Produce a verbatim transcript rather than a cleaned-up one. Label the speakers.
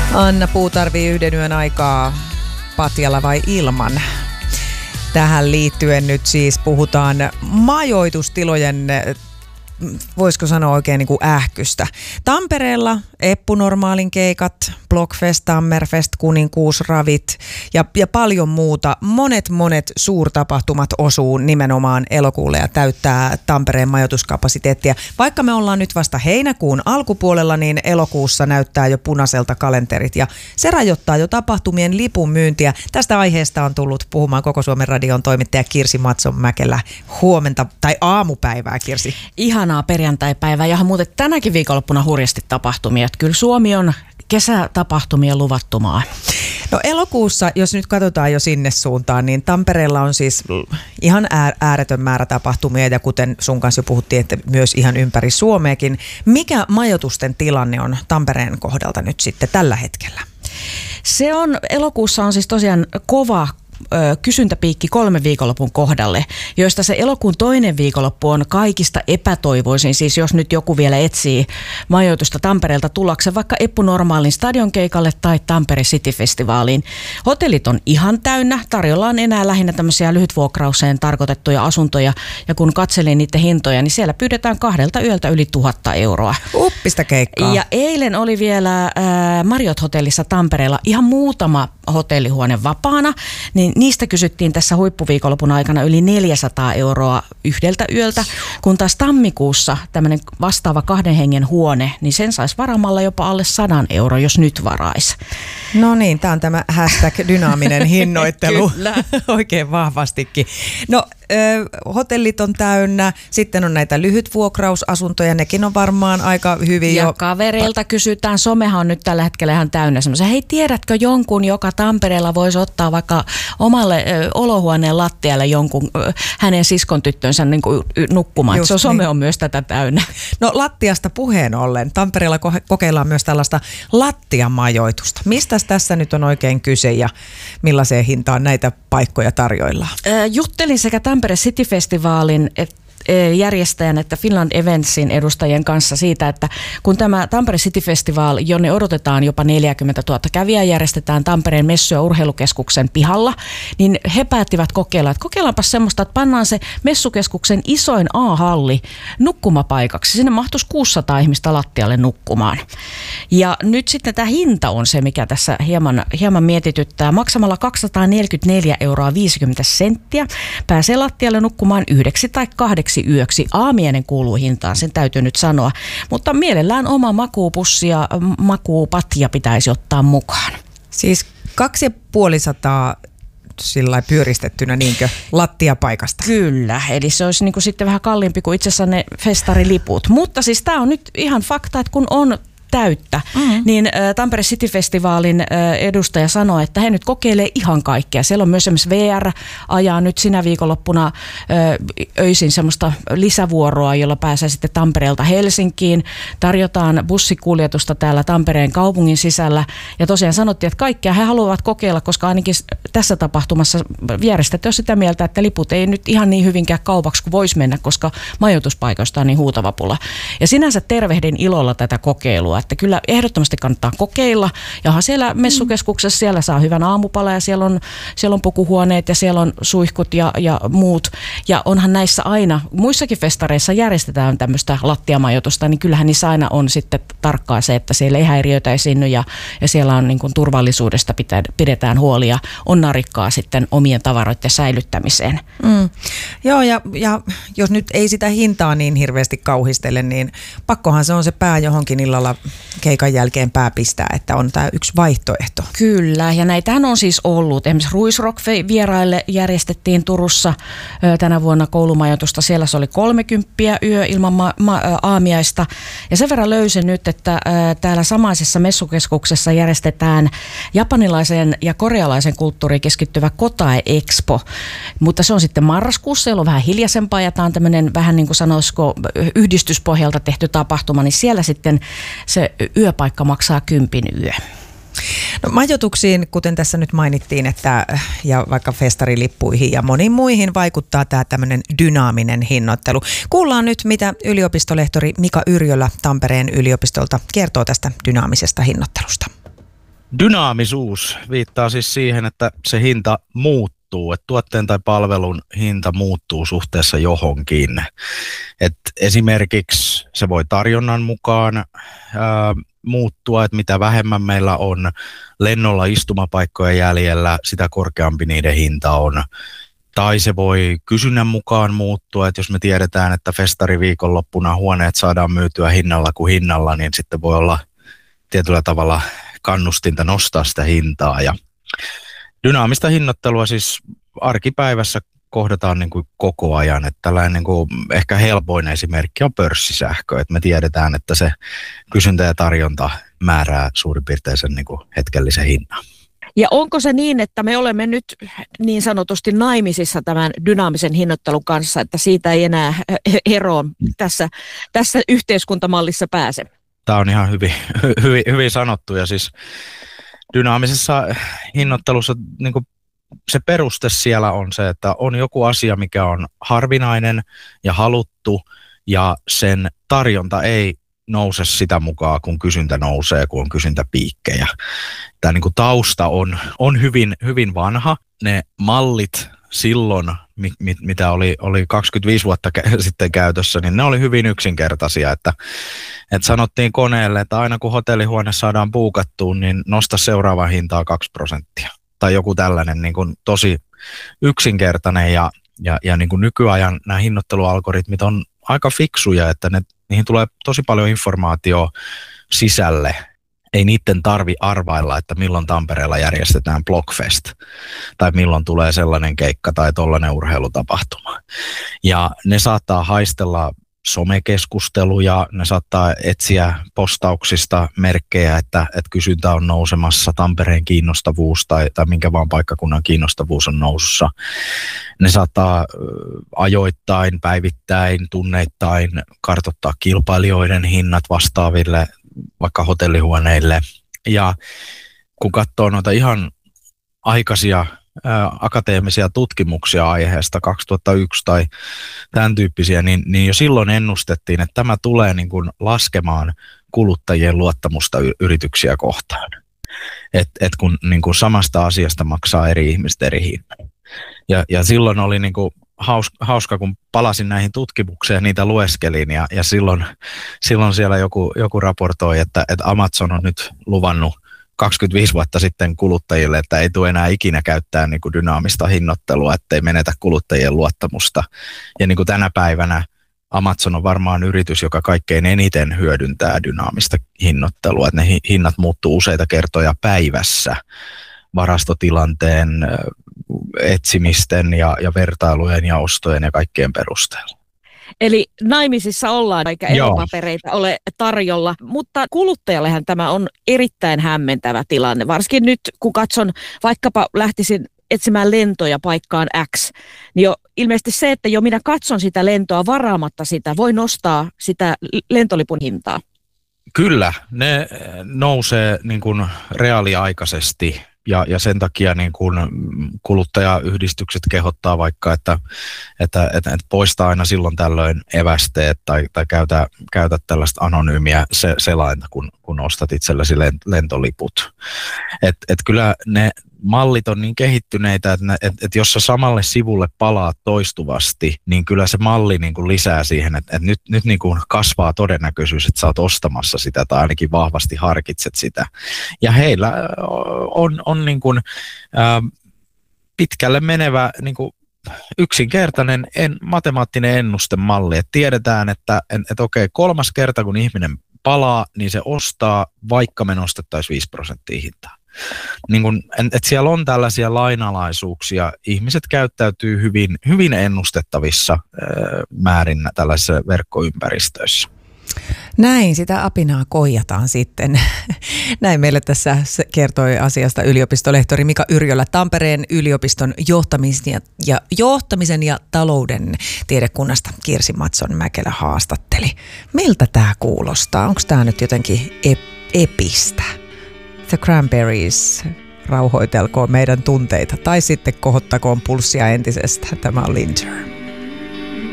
Speaker 1: Anna Puu tarvii yhden yön aikaa patjalla vai ilman? Tähän liittyen nyt siis puhutaan majoitustilojen, voisiko sanoa oikein niin kuin ähkystä. Tampereella Eppu Normaalin keikat, Blockfest, Tammerfest, Kuninkuusravit ja, ja paljon muuta. Monet monet suurtapahtumat osuu nimenomaan elokuulle ja täyttää Tampereen majoituskapasiteettia. Vaikka me ollaan nyt vasta heinäkuun alkupuolella, niin elokuussa näyttää jo punaiselta kalenterit ja se rajoittaa jo tapahtumien lipun myyntiä. Tästä aiheesta on tullut puhumaan Koko Suomen Radion toimittaja Kirsi Matson-Mäkelä. Huomenta tai aamupäivää, Kirsi.
Speaker 2: Ihanaa perjantaipäivää ja muuten tänäkin viikonloppuna hurjasti tapahtumia. Että kyllä Suomi on kesätapahtumien luvattumaa.
Speaker 1: No elokuussa, jos nyt katsotaan jo sinne suuntaan, niin Tampereella on siis ihan ääretön määrä tapahtumia ja kuten sun kanssa jo puhuttiin, että myös ihan ympäri Suomeakin. Mikä majoitusten tilanne on Tampereen kohdalta nyt sitten tällä hetkellä?
Speaker 2: Se on, elokuussa on siis tosiaan kova kysyntäpiikki kolme viikonlopun kohdalle, joista se elokuun toinen viikonloppu on kaikista epätoivoisin. Siis jos nyt joku vielä etsii majoitusta Tampereelta tullakseen vaikka Eppu Normaalin stadionkeikalle tai Tampere City-festivaaliin. Hotellit on ihan täynnä. Tarjolla on enää lähinnä tämmöisiä lyhytvuokrauseen tarkoitettuja asuntoja. Ja kun katselin niiden hintoja, niin siellä pyydetään kahdelta yöltä yli tuhatta euroa.
Speaker 1: Uppista keikkaa.
Speaker 2: Ja eilen oli vielä äh, Marriott-hotellissa Tampereella ihan muutama hotellihuone vapaana, niin niistä kysyttiin tässä huippuviikonlopun aikana yli neljäsataa euroa yhdeltä yöltä, kun taas tammikuussa tämmöinen vastaava kahden hengen huone, niin sen saisi varaamalla jopa alle sadan euro, jos nyt varaisi.
Speaker 1: No niin, tämä on tämä hashtag dynaaminen hinnoittelu oikein vahvastikin. No ö, hotellit on täynnä, sitten on näitä lyhytvuokrausasuntoja, nekin on varmaan aika hyvin
Speaker 2: ja
Speaker 1: jo.
Speaker 2: Ja kavereilta kysytään, somehan on nyt tällä hetkellä ihan täynnä semmoisia, hei tiedätkö jonkun, joka Tampereella voisi ottaa vaikka omalle ö, olohuoneen lattialle jonkun ö, hänen siskon tyttönsä niin kuin nukkumaan. Se on, some niin. On myös tätä täynnä.
Speaker 1: No lattiasta puheen ollen, Tampereella ko- kokeillaan myös tällaista lattiamajoitusta. Mistä tässä nyt on oikein kyse ja millaiseen hintaan näitä paikkoja tarjoillaan?
Speaker 2: Ö, juttelin sekä Tampere City-festivaalin että järjestäjän että Finland Eventsin edustajien kanssa siitä, että kun tämä Tampere City Festival, jonne odotetaan jopa neljäkymmentätuhatta kävijää, järjestetään Tampereen messu- ja urheilukeskuksen pihalla, niin he päättivät kokeilla, että kokeillaanpas semmoista, että pannaan se messukeskuksen isoin A-halli nukkumapaikaksi. Sinne mahtuisi kuusisataa ihmistä lattialle nukkumaan. Ja nyt sitten tämä hinta on se, mikä tässä hieman, hieman mietityttää. Maksamalla kaksisataaneljäkymmentäneljä euroa viisikymmentä senttiä pääsee lattialle nukkumaan yhdeksi tai kahdeksi yöksi. Aamiainen kuuluu hintaan, sen täytyy nyt sanoa. Mutta mielellään oma makuupussi ja makuupatja pitäisi ottaa mukaan.
Speaker 1: Siis kaksi ja puolisataa sillä pyöristettynä niinkö lattiapaikasta?
Speaker 2: Kyllä, eli se olisi niinku sitten vähän kalliimpi kuin itse asiassa ne festariliput. Mutta siis tämä on nyt ihan fakta, että kun on täyttä, mm-hmm. niin ä, Tampere City-festivaalin ä, edustaja sanoi, että he nyt kokeilee ihan kaikkea. Siellä on myös esimerkiksi V R ajaa nyt sinä viikonloppuna ä, öisin semmoista lisävuoroa, jolla pääsee sitten Tampereelta Helsinkiin. Tarjotaan bussikuljetusta täällä Tampereen kaupungin sisällä. Ja tosiaan sanottiin, että kaikkea he haluavat kokeilla, koska ainakin tässä tapahtumassa järjestöt on sitä mieltä, että liput ei nyt ihan niin hyvin käy kaupaksi kuin voisi mennä, koska majoituspaikoista on niin huutava pula. Ja sinänsä tervehdin ilolla tätä kokeilua. Että kyllä ehdottomasti kannattaa kokeilla. Jaha, siellä messukeskuksessa siellä saa hyvän aamupala ja siellä on, siellä on pukuhuoneet ja siellä on suihkut ja, ja muut. Ja onhan näissä aina, muissakin festareissa järjestetään tämmöistä lattiamajoitusta, niin kyllähän niissä aina on sitten tarkkaa se, että siellä ei häiriöitä esiinny ja, ja siellä on niin kuin turvallisuudesta pitä, pidetään huoli ja on narikkaa sitten omien tavaroiden säilyttämiseen.
Speaker 1: Mm. Joo ja, ja jos nyt ei sitä hintaa niin hirveästi kauhistele, niin pakkohan se on se pää johonkin illalla keikan jälkeen pää pistää, että on tämä yksi vaihtoehto.
Speaker 2: Kyllä, ja näitähän on siis ollut. Esimerkiksi Ruisrock-vieraille järjestettiin Turussa ö, tänä vuonna koulumajoitusta. Siellä se oli kolmekymppiä yö ilman ma- ma- aamiaista. Ja sen verran löysin nyt, että ö, täällä samaisessa messukeskuksessa järjestetään japanilaisen ja korealaisen kulttuuriin keskittyvä Kotae Expo. Mutta se on sitten marraskuussa, siellä on vähän hiljaisempaa ja tämä on tämmöinen vähän niin kuin sanoisiko yhdistyspohjalta tehty tapahtuma, niin siellä sitten se yöpaikka maksaa kympin yö.
Speaker 1: No, majoituksiin, kuten tässä nyt mainittiin, että ja vaikka festarilippuihin ja moniin muihin vaikuttaa tämä tämmöinen dynaaminen hinnoittelu. Kuullaan nyt, mitä yliopistolehtori Mika Yrjölä Tampereen yliopistolta kertoo tästä dynaamisesta hinnoittelusta.
Speaker 3: Dynaamisuus viittaa siis siihen, että se hinta muuttuu, että tuotteen tai palvelun hinta muuttuu suhteessa johonkin. Et esimerkiksi se voi tarjonnan mukaan ää, muuttua, että mitä vähemmän meillä on lennolla istumapaikkoja jäljellä, sitä korkeampi niiden hinta on. Tai se voi kysynnän mukaan muuttua, että jos me tiedetään, että festariviikonloppuna huoneet saadaan myytyä hinnalla kuin hinnalla, niin sitten voi olla tietyllä tavalla kannustinta nostaa sitä hintaa. Ja dynaamista hinnoittelua siis arkipäivässä kohdataan niin kuin koko ajan. Että tällainen niin kuin ehkä helpoin esimerkki on pörssisähkö, että me tiedetään, että se kysyntä ja tarjonta määrää suurin piirtein sen niin kuin hetkellisen hinnan.
Speaker 2: Ja onko se niin, että me olemme nyt niin sanotusti naimisissa tämän dynaamisen hinnoittelun kanssa, että siitä ei enää eroon tässä, tässä yhteiskuntamallissa pääse?
Speaker 3: Tämä on ihan hyvin, hyvin, hyvin sanottu, ja siis dynaamisessa hinnoittelussa niin kuin se peruste siellä on se, että on joku asia, mikä on harvinainen ja haluttu, ja sen tarjonta ei nouse sitä mukaan, kun kysyntä nousee, kun on kysyntäpiikkejä. Tämä niin kuin tausta on, on hyvin, hyvin vanha. Ne mallit silloin, mit, mit, mitä oli, oli kaksikymmentäviisi vuotta kä- sitten käytössä, niin ne oli hyvin yksinkertaisia. Että, että sanottiin koneelle, että aina kun hotellihuone saadaan buukattuun, niin nosta seuraavaa hintaa kaksi prosenttia. Tai joku tällainen niin kuin tosi yksinkertainen, ja, ja, ja niin kuin nykyajan nämä hinnoittelualgoritmit on aika fiksuja, että ne, niihin tulee tosi paljon informaatiota sisälle. Ei niiden tarvi arvailla, että milloin Tampereella järjestetään Blockfest tai milloin tulee sellainen keikka tai tollainen urheilutapahtuma. Ja ne saattaa haistella somekeskusteluja, ne saattaa etsiä postauksista merkkejä, että, että kysyntä on nousemassa, Tampereen kiinnostavuus tai, tai minkä vaan paikkakunnan kiinnostavuus on nousussa. Ne saattaa ajoittain, päivittäin, tunneittain kartoittaa kilpailijoiden hinnat vastaaville vaikka hotellihuoneille. Ja kun katsoo noita ihan aikaisia ää, akateemisia tutkimuksia aiheesta kaksituhattayksi tai tämän tyyppisiä, niin, niin jo silloin ennustettiin, että tämä tulee niin kuin laskemaan kuluttajien luottamusta y- yrityksiä kohtaan. Et, et kun niin kuin samasta asiasta maksaa eri ihmiset eri hinnan. Ja, ja silloin oli niin kuin hauska, hauska, kun palasin näihin tutkimuksiin ja niitä lueskelin, ja, ja silloin, silloin siellä joku, joku raportoi, että, että Amazon on nyt luvannut kaksikymmentäviisi vuotta sitten kuluttajille, että ei tule enää ikinä käyttää niin kuin dynaamista hinnoittelua, ettei menetä kuluttajien luottamusta. Ja niin kuin tänä päivänä Amazon on varmaan yritys, joka kaikkein eniten hyödyntää dynaamista hinnoittelua, että ne hinnat muuttuu useita kertoja päivässä varastotilanteen, etsimisten ja, ja vertailujen ja ostojen ja kaikkien perusteella.
Speaker 2: Eli naimisissa ollaan, eikä eropapereita ole tarjolla, mutta kuluttajallehan tämä on erittäin hämmentävä tilanne. Varsinkin nyt, kun katson, vaikkapa lähtisin etsimään lentoja paikkaan X, niin jo ilmeisesti se, että jo minä katson sitä lentoa varaamatta sitä, voi nostaa sitä lentolipun hintaa.
Speaker 3: Kyllä, ne nousee niin kuin reaaliaikaisesti. Ja, ja sen takia niin kun kuluttajayhdistykset kehottaa vaikka, että, että, että, että poistaa aina silloin tällöin evästeet tai, tai käytä, käytä tällaista anonyymiä se, selainta, kun, kun ostat itsellesi lentoliput. Et, et kyllä ne mallit on niin kehittyneitä, että, että, että jos sä samalle sivulle palaat toistuvasti, niin kyllä se malli niin kuin lisää siihen, että, että nyt, nyt niin kuin kasvaa todennäköisyys, että sä oot ostamassa sitä tai ainakin vahvasti harkitset sitä. Ja heillä on, on niin kuin, ää, pitkälle menevä niin kuin yksinkertainen en, matemaattinen ennustemalli, että tiedetään, että, että okei, kolmas kerta kun ihminen palaa, niin se ostaa, vaikka me nostettaisiin viisi prosenttia hintaa. Niin kun, et siellä on tällaisia lainalaisuuksia. Ihmiset käyttäytyy hyvin, hyvin ennustettavissa ää, määrin tällaisissa verkkoympäristöissä.
Speaker 1: Näin, sitä apinaa koijataan sitten. Näin meille tässä kertoi asiasta yliopistolehtori Mika Yrjölä Tampereen yliopiston johtamisen ja, ja, johtamisen ja talouden tiedekunnasta. Kirsi Matson Mäkelä haastatteli. Miltä tämä kuulostaa? Onko tämä nyt jotenkin ep- epistä? The Cranberries, rauhoitelkoon meidän tunteita tai sitten kohottakoon pulssia entisestään. Tämä on Linter.